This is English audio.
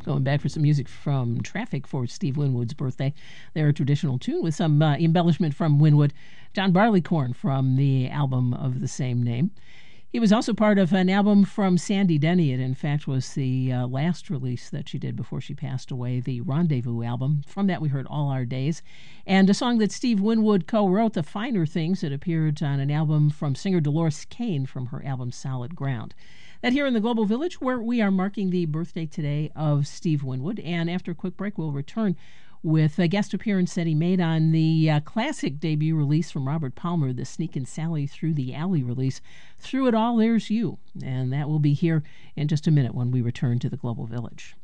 Going back for some music from Traffic for Steve Winwood's birthday. Their traditional tune with some embellishment from Winwood. John Barleycorn from the album of the same name. He was also part of an album from Sandy Denny. It, in fact, was the last release that she did before she passed away, the Rendezvous album. From that, we heard All Our Days. And a song that Steve Winwood co-wrote, The Finer Things, that appeared on an album from singer Dolores Kane from her album Solid Ground. That here in the Global Village, where we are marking the birthday today of Steve Winwood. And after a quick break, we'll return with a guest appearance that he made on the classic debut release from Robert Palmer, the Sneakin' Sally Through the Alley release, Through It All There's You. And that will be here in just a minute when we return to the Global Village.